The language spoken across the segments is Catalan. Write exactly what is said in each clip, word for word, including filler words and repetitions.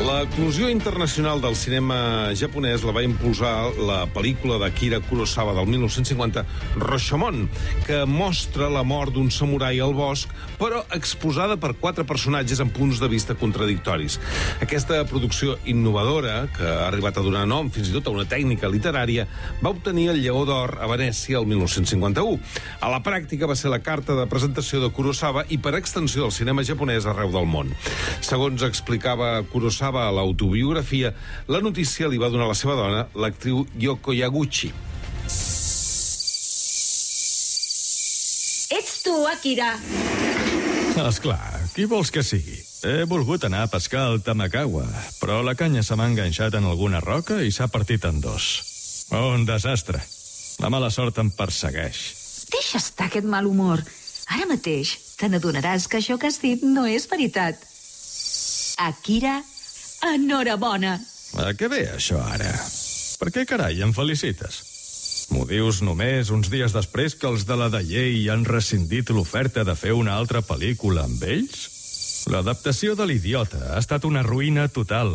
L'eclosió internacional del cinema japonès la va impulsar la pel·lícula d'Akira Kurosawa del mil nou-cents cinquanta, Rashomon, que mostra la mort d'un samurai al bosc, però exposada per quatre personatges amb punts de vista contradictoris. Aquesta producció innovadora, que ha arribat a donar nom fins i tot a una tècnica literària, va obtenir el Lleó d'Or a Venècia el mil nou-cents cinquanta-u. A la pràctica va ser la carta de presentació de Kurosawa i, per extensió, del cinema japonès arreu del món. Segons explicava Kurosawa a l'autobiografia, la notícia li va donar la seva dona, l'actriu Yoko Yaguchi. Ets tu, Akira? Esclar, qui vols que sigui? He volgut anar a pescar al Tamagawa, però la canya se m'ha enganxat en alguna roca i s'ha partit en dos. Oh, un desastre. La mala sort em persegueix. Deixa estar aquest mal humor. Ara mateix te n'adonaràs que això que has dit no és veritat. Akira, enhorabona. A què ve això ara? Per què carai em felicites? M'ho dius només uns dies després que els de la Dayei han rescindit l'oferta de fer una altra pel·lícula amb ells? L'adaptació de l'Idiota ha estat una ruïna total.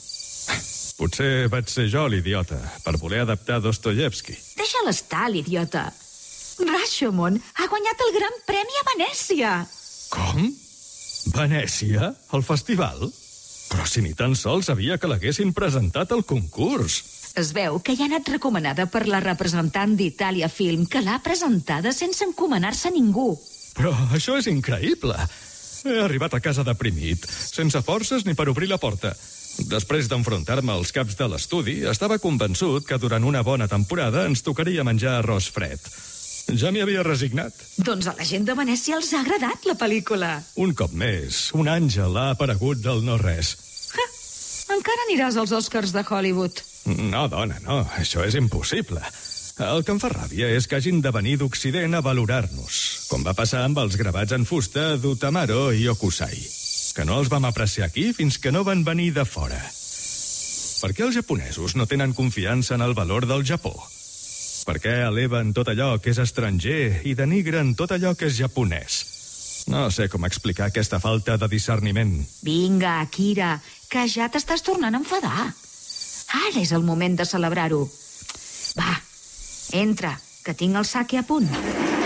Potser vaig ser jo l'idiota per voler adaptar Dostoyevsky. Deixa'l estar, l'idiota. Rashomon ha guanyat el Gran Premi a Venècia. Com? Venècia? El festival? Però si ni tan sols sabia que l'haguessin presentat al concurs. Es veu que ja ha anat recomanada per la representant d'Itàlia Film, que l'ha presentada sense encomanar-se a ningú. Però això és increïble. He arribat a casa deprimit, sense forces ni per obrir la porta. Després d'enfrontar-me als caps de l'estudi, estava convençut que durant una bona temporada ens tocaria menjar arròs fred. Ja m'hi havia resignat. Doncs a la gent de Venècia els ha agradat la pel·lícula. Un cop més, un àngel ha aparegut del no-res. Ha, encara aniràs als Oscars de Hollywood. No, dona, no, això és impossible. El que em fa ràbia és que hagin de venir d'Occident a valorar-nos, com va passar amb els gravats en fusta d'Utamaro i Okusai, que no els vam apreciar aquí fins que no van venir de fora. Per què els japonesos no tenen confiança en el valor del Japó? Per què eleven tot allò que és estranger i denigren tot allò que és japonès? No sé com explicar aquesta falta de discerniment. Vinga, Akira, que ja t'estàs tornant a enfadar. Ara és el moment de celebrar-ho. Va, entra, que tinc el sake a punt.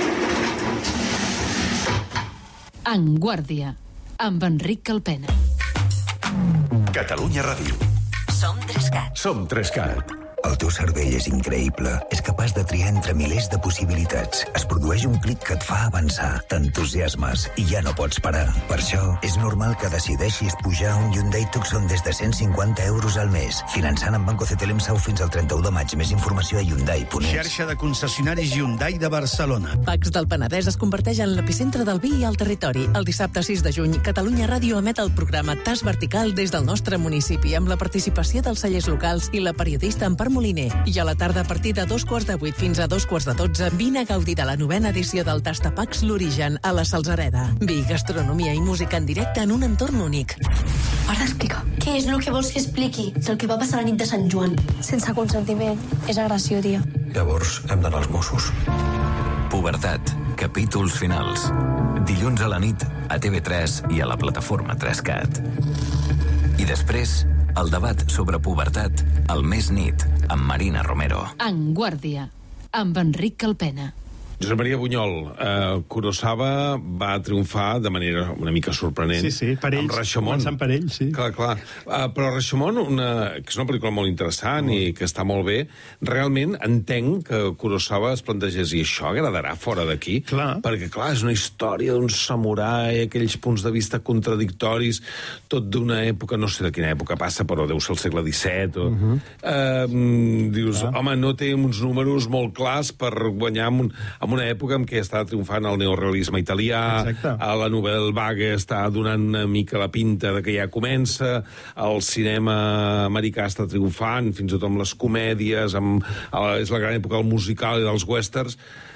En Guàrdia, amb Enric Calpena. Catalunya Ràdio. Som Trescat. Som Trescat. El teu cervell és increïble. És capaç de triar entre milers de possibilitats. Es produeix un clic que et fa avançar. T'entusiasmes i ja no pots parar. Per això, és normal que decideixis pujar un Hyundai Tucson des de cent cinquanta euros al mes. Finançant amb Banco C T L M S A U fins al trenta-u de maig. Més informació a Hyundai punt es. Xarxa de concessionaris Hyundai de Barcelona. Pacs del Penedès es converteix en l'epicentre del vi i el territori. El dissabte sis de juny, Catalunya Ràdio emet el programa Tas Vertical des del nostre municipi, amb la participació dels cellers locals i la periodista Empar Moliner. I a la tarda, a partir de dos quarts de vuit fins a dos quarts de dotze, vine a gaudir de la novena edició del Tastapacs L'Origen a la Salzareda. Vi, gastronomia i música en directe en un entorn únic. Has d'explicar. Què és el que vols que expliqui? El que va passar la nit de Sant Joan. Sense consentiment. És agressió, tia. Llavors, hem d'anar als Mossos. Pubertat. Capítols finals. Dilluns a la nit a T V tres i a la plataforma Trescat. I després, el debat sobre pubertat al Més Nit, amb Marina Romero. En Guàrdia, amb Enric Calpena. Josep Maria Bunyol, eh, Kurosawa va triomfar de manera una mica sorprenent. Sí, sí, per ells, començant per ells, sí. Clar, clar. Uh, però Rashomon, una, que és una pel·lícula molt interessant molt. I que està molt bé, realment entenc que Kurosawa es plantegés i això agradarà fora d'aquí, perquè, clar, és una història d'un samurai, aquells punts de vista contradictoris, tot d'una època, no sé de quina època passa, però deu ser el segle disset. O, uh -huh. uh, dius, ah. home, no té uns números molt clars per guanyar un, en una època en què està triomfant el neorealisme italià. Exacte. A la novel·la vaga està donant una mica la pinta de que ja comença, el cinema americà està triomfant, fins i tot amb les comèdies, amb, és la gran època del musical i dels westerns.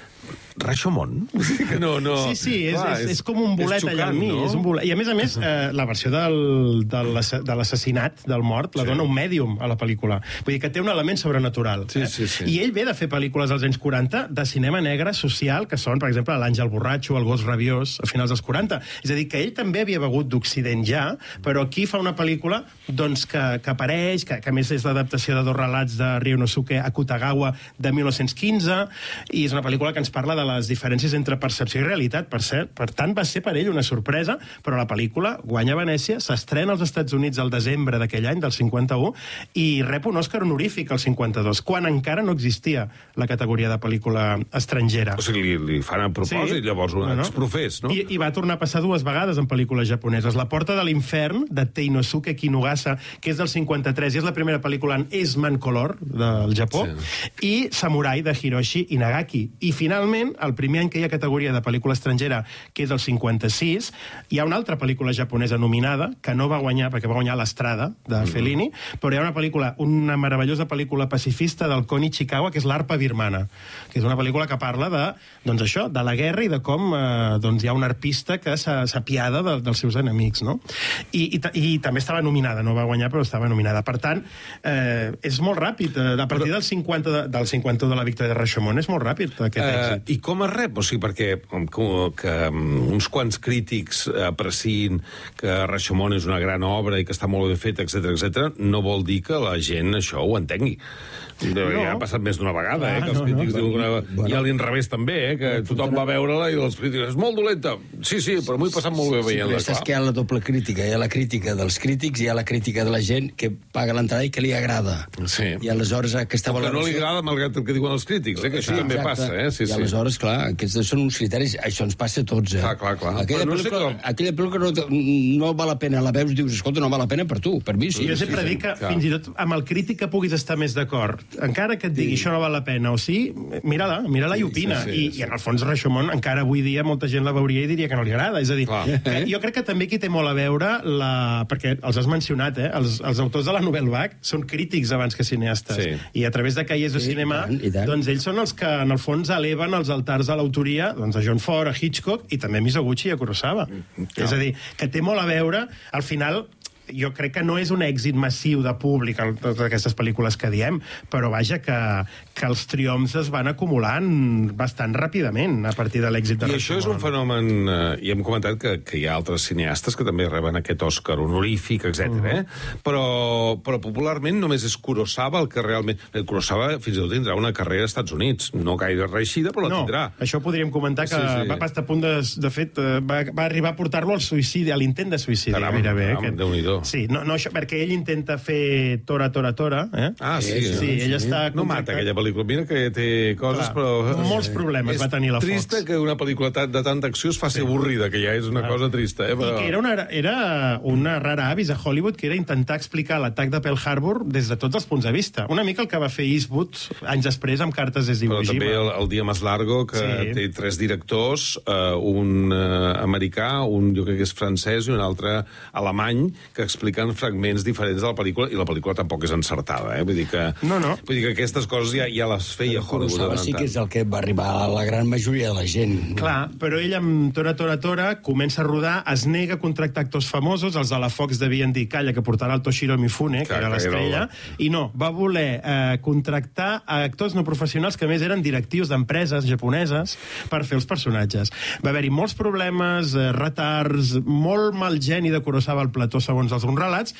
Rashomon? No, no... Sí, sí, és, Clar, és, és, és com un bolet xocant, allà enmig. No? És un bolet. I a més a més, eh, la versió del, de l'assassinat, del mort, la sí. dona un mèdium a la pel·lícula. Vull dir que té un element sobrenatural. Sí, eh? sí, sí. I ell ve de fer pel·lícules als anys quaranta de cinema negre social, que són, per exemple, l'Àngel Borratxo, el Gos rabiós, a finals dels quaranta. És a dir, que ell també havia begut d'Occident ja, però aquí fa una pel·lícula doncs, que, que apareix, que, que a més és l'adaptació de dos relats de Ryunosuke Akutagawa de mil nou-cents quinze, i és una pel·lícula que ens parla de les diferències entre percepció i realitat, per cert. Per tant, va ser per ell una sorpresa, però la pel·lícula guanya a Venècia, s'estrena als Estats Units al desembre d'aquell any, del cinquanta-u, i rep un Òscar honorífic al cinquanta-dos, quan encara no existia la categoria de pel·lícula estrangera. O sigui, li, li fan a propòsit, sí. Llavors un no, no. exprofés, no? I, I va tornar a passar dues vegades en pel·lícules japoneses. La Porta de l'infern, de Teinosuke Kinugasa, que és del cinquanta-tres, i és la primera pel·lícula en Esman Color, del Japó, sí. i Samurai, de Hiroshi Inagaki. I, finalment, el primer any que hi ha categoria de pel·lícula estrangera, que és el cinquanta-sis, hi ha una altra pel·lícula japonesa nominada, que no va guanyar, perquè va guanyar l'Estrada, de Fellini, mm. però hi ha una pel·lícula, una meravellosa pel·lícula pacifista del Kon Ichikawa, que és l'Arpa birmana, que és una pel·lícula que parla de, doncs això, de la guerra i de com eh, doncs hi ha un arpista que s'apiada de, dels seus enemics, no? I, i, i també estava nominada, no va guanyar, però estava nominada. Per tant, eh, és molt ràpid. A partir del cinquanta, de, del cinquanta de la victòria de Rashomon és molt ràpid, aquest uh, èxit. I com es rep? O sigui, perquè que, que uns quants crítics apreciïn que Rashomon és una gran obra i que està molt ben feta, etcètera, etcètera, no vol dir que la gent això ho entengui. No. Ja ha passat més d'una vegada, ah, eh, que els no, crítics no. diuen una... Bueno. I a l'inrevés també, eh, que tothom va veure-la i els crítics, és molt dolenta. Sí, sí, però m'ho he passat molt bé veient-la. Sí, saps que hi ha la doble crítica. Hi ha la crítica dels crítics i hi ha la crítica de la gent que paga l'entrada i que li agrada. Sí. I aleshores aquesta valoració... Que no li agrada malgrat el que diuen els crítics, eh, que això sí, també exacte. passa. Eh? Sí, I aleshores, clar, aquests són uns criteris... Això ens passa a tots, eh? Clar, clar, clar. Aquella no pel·lícula, sé com... aquella pel·lícula no, no val la pena, la veus i dius, escolta, no val la pena per tu, per mi sí. Jo sempre sí, dic que clar. fins i tot amb el crític que puguis estar més d'acord, encara que et digui això no val la pena, o sí, mira-la, mira-la i opina. Sí, sí, sí, I, I en el fons Rashomon encara avui dia molta gent la veuria i diria que no li agrada. És a dir, que jo crec que també aquí té molt a veure la... perquè els has mencionat, eh? Els, els autors de la Nouvelle Vague són crítics abans que cineastes. Sí. I a través de Cahiers de sí, Cinema, i tant, i tant. doncs ells són els que en el fons eleven els altars de l'autoria doncs a John Ford, a Hitchcock i també a Mizoguchi i a Kurosawa. Mm, és a dir, que té molt a veure, al final... Jo crec que no és un èxit massiu de públic, totes aquestes pel·lícules que diem, però vaja, que, que els triomfs es van acumulant bastant ràpidament a partir de l'èxit de I això és un fenomen, eh, i hem comentat que, que hi ha altres cineastes que també reben aquest Òscar honorífic, etcètera. Uh -huh. eh? però, però popularment només és Kurosawa el que realment... El Kurosawa fins i tot tindrà una carrera als Estats Units, no gaire reeixida, però la no, tindrà. Això podríem comentar que sí, sí. va estar a punt de... De fet, va, va arribar a portar-lo al suïcidi, a l'intent de suïcidi. Caram, gairebé, caram, Déu-n'hi-do. Sí, no, no, això, perquè ell intenta fer Tora, Tora, Tora. Eh? Ah, sí. Sí, sí, ell està... No mata aquella pel·lícula. Mira que té coses, clar, però... Molts problemes va tenir la Fox. És trista que una pel·lícula de tanta acció es faci sí. avorrida, que ja és una ah. cosa trista. Eh, però... I que era una, era una rara avis a Hollywood, que era intentar explicar l'atac de Pearl Harbor des de tots els punts de vista. Una mica el que va fer Eastwood anys després amb Cartes des d'Iwo Jima. Però també el, el Dia Más Largo, que sí. té tres directors, uh, un uh, americà, un jo crec que és francès i un altre alemany, que expliquen fragments diferents de la pel·lícula, i la pel·lícula tampoc és encertada, eh? Vull dir que, no, no. Vull dir que aquestes coses ja, ja les feia Hollywood. Però sí que és el que va arribar a la gran majoria de la gent. Clar, però ell amb Tora, Tora, Tora comença a rodar, es nega a contractar actors famosos, els de la Fox devien dir, calla, que portarà el Toshiro Mifune, que era l'estrella, i no, va voler eh, contractar actors no professionals que a més eren directius d'empreses japoneses per fer els personatges. Va haver-hi molts problemes, eh, retards, molt mal geni de Kurosawa al plató segons els uns relats,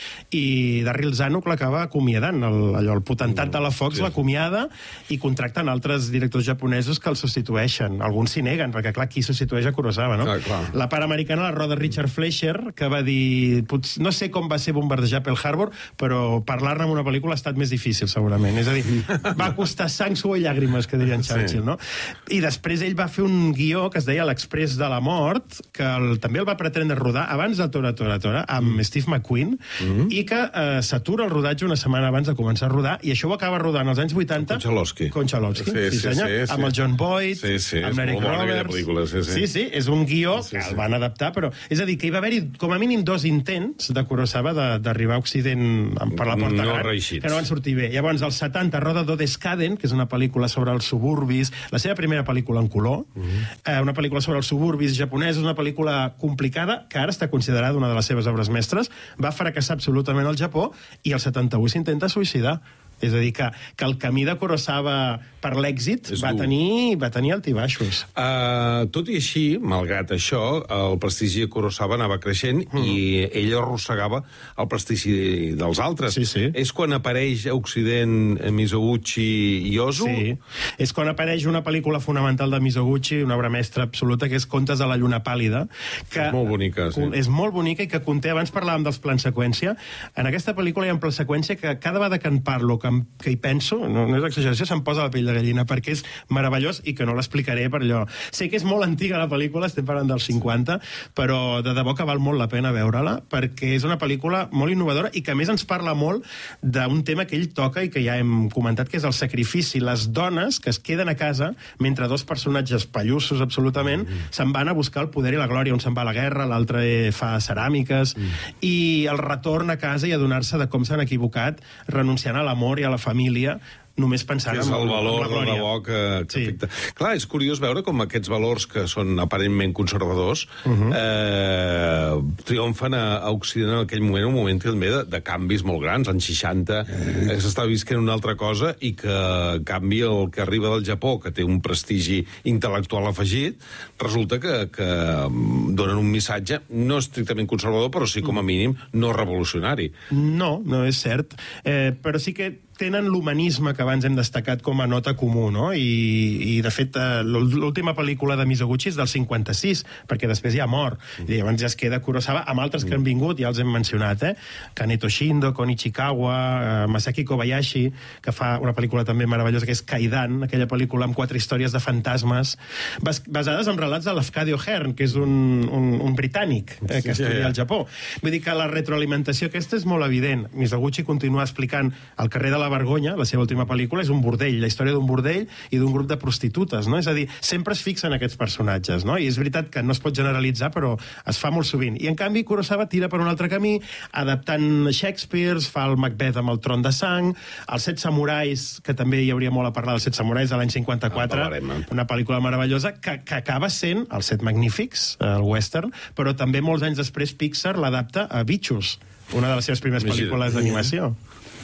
i Daryl Zanuck l'acaba acomiadant, el, allò, el potentat de la Fox sí. l'acomiada i contracten altres directors japonesos que el substitueixen. Alguns s'hi neguen, perquè clar, qui substitueix a Kurosawa, no? Clar, clar. La part americana la roda Richard Fleischer, que va dir... Potser, no sé com va ser bombardejar Pearl Harbor, però parlar-ne en una pel·lícula ha estat més difícil, segurament. És a dir, va costar sang, suor i llàgrimes, que dirien Churchill, sí. no? I després ell va fer un guió que es deia L'Express de la Mort, que el, també el va pretendre rodar abans de Tora, Tora, Tora, amb Steve McQueen, McQueen, mm-hmm. i que eh, s'atura el rodatge una setmana abans de començar a rodar, i això ho acaba rodant als anys vuitanta... Konchalovsky. Konchalovsky, sí, sí, sí, senyor. Sí, sí. Amb el John Boyd, sí, sí, amb l'Eric Roberts... Pel·lícula, sí, sí. sí, sí, és un guió sí, sí. que el van adaptar, però... És a dir, que hi va haver-hi com a mínim dos intents de Kurosawa d'arribar a Occident per la porta no gran, que no van sortir bé. Llavors, als setanta, roda Dodescaden, que és una pel·lícula sobre els suburbis, la seva primera pel·lícula en color, mm-hmm. eh, una pel·lícula sobre els suburbis japonesos, una pel·lícula complicada, que ara està considerada una de les seves obres mestres, va fracassar absolutament al Japó, i al setanta-u s'intenta suïcidar. És a dir, que, que el camí de Kurosawa per l'èxit va tenir, va tenir altibaixos. Uh, tot i així, malgrat això, el prestigi de Kurosawa anava creixent mm. i ell arrossegava el prestigi dels altres. Sí, sí. És quan apareix a Occident Mizoguchi i Ozu? Sí. És quan apareix una pel·lícula fonamental de Mizoguchi, una obra mestra absoluta, que és Contes de la lluna pàl·lida. Que és molt bonica, sí. És molt bonica i que conté... Abans parlàvem dels plans seqüència. En aquesta pel·lícula hi ha un plan seqüència que cada vegada que en parlo, que que hi penso, no, no és exageració, se'm posa la pell de gallina, perquè és meravellós i que no l'explicaré per allò. Sé que és molt antiga la pel·lícula, estem parlant dels cinquanta, però de debò que val molt la pena veure-la, perquè és una pel·lícula molt innovadora i que a més ens parla molt d'un tema que ell toca i que ja hem comentat, que és el sacrifici. Les dones que es queden a casa mentre dos personatges pallussos absolutament mm. se'n van a buscar el poder i la glòria. Un se'n va a la guerra, l'altre fa ceràmiques, mm. i el retorn a casa i adonar-se de com s'han equivocat renunciant a l'amor i a la família, només pensant en, és el valor en la glòria. De debò que, que sí. afecta. Clar, és curiós veure com aquests valors que són aparentment conservadors uh-huh. eh, triomfen a, a Occident en aquell moment, un moment també de, de canvis molt grans, anys seixanta, uh-huh. que s'està visquent una altra cosa i que, en canvi, el que arriba del Japó, que té un prestigi intel·lectual afegit, resulta que, que donen un missatge no estrictament conservador, però sí, com a mínim, no revolucionari. No, no és cert. Eh, però sí que tenen l'humanisme que abans hem destacat com a nota comú, no? I, i de fet, l'última pel·lícula de Mizoguchi és del cinquanta-sis, perquè després ja mor. Mm. I llavors ja es queda Kurosawa, amb altres mm. que han vingut, ja els hem mencionat, eh? Kaneto Shindo, Kon Ichikawa, uh, Masaki Kobayashi, que fa una pel·lícula també meravellosa, que és Kaidan, aquella pel·lícula amb quatre històries de fantasmes, bas basades en relats de l'Afcadio Hearn, que és un, un, un britànic eh, que estudia al Japó. Vull dir que la retroalimentació aquesta és molt evident. Mizoguchi continua explicant El carrer de la vergonya, la seva última pel·lícula, és un bordell, la història d'un bordell i d'un grup de prostitutes, no? És a dir, sempre es fixen aquests personatges, no? I és veritat que no es pot generalitzar, però es fa molt sovint. I en canvi Kurosawa tira per un altre camí, adaptant Shakespeare, fa el Macbeth amb el tron de sang, els Set samurais, que també hi hauria molt a parlar dels Set samurais de l'any cinquanta-quatre, ah, una pel·lícula meravellosa, que, que acaba sent els Set magnífics, el western, però també molts anys després Pixar l'adapta a Bichos, una de les seves primeres pel·lícules d'animació.